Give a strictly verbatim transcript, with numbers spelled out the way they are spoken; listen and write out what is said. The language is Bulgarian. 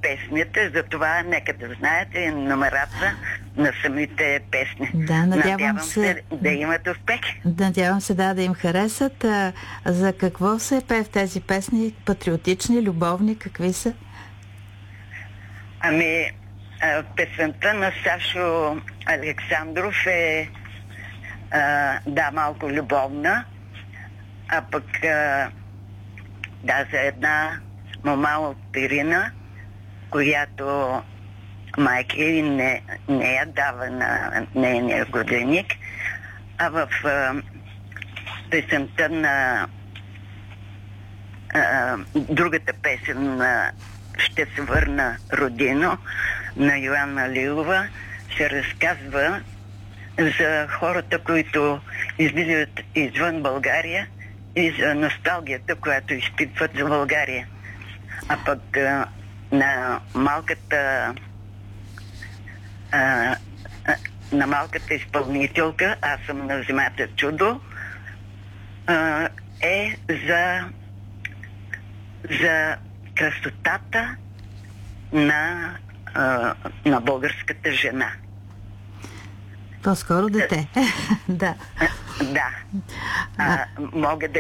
песните, затова нека да знаете и номерата на самите песни. Да, надявам, надявам се, се да имат успех. Надявам се, да, да им харесат. А, за какво се пее в тези песни? Патриотични, любовни, какви са? Ами, а, песента на Сашо Александров е а, да, малко любовна, а пък а, да, за една мома от Ирина, която майка ѝ не, не я дава на нейния годеник, а в а, песента на а, другата песен на "Ще се върна, родино" на Йоанна Лилова се разказва за хората, които излизат извън България и за носталгията, която изпитват за България. А пък а, на малката а, а, на малката изпълнителка, аз съм на земята чудо, а, е за за красотата на, а, на българската жена. По-скоро дете. Да. Да. А, мога да